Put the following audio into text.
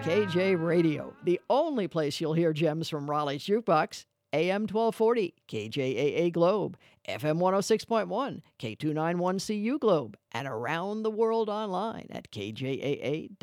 KJ Radio, the only place you'll hear gems from Raleigh's Jukebox. AM 1240, KJAA Globe, FM 106.1, K291CU Globe, and around the world online at KJAA.com.